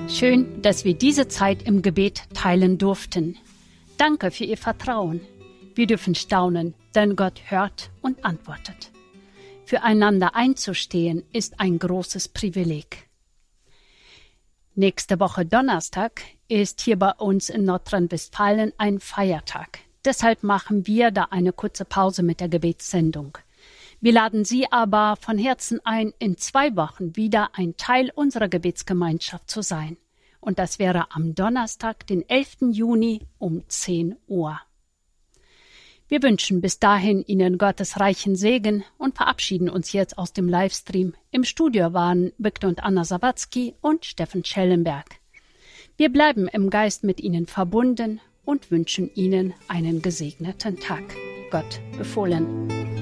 Schön, dass wir diese Zeit im Gebet teilen durften. Danke für Ihr Vertrauen. Wir dürfen staunen, denn Gott hört und antwortet. Füreinander einzustehen ist ein großes Privileg. Nächste Woche Donnerstag ist hier bei uns in Nordrhein-Westfalen ein Feiertag. Deshalb machen wir da eine kurze Pause mit der Gebetssendung. Wir laden Sie aber von Herzen ein, in 2 Wochen wieder ein Teil unserer Gebetsgemeinschaft zu sein. Und das wäre am Donnerstag, den 11. Juni um 10 Uhr. Wir wünschen bis dahin Ihnen Gottes reichen Segen und verabschieden uns jetzt aus dem Livestream. Im Studio waren Victor und Anna Sawatzki und Steffen Schellenberg. Wir bleiben im Geist mit Ihnen verbunden und wünschen Ihnen einen gesegneten Tag. Gott befohlen.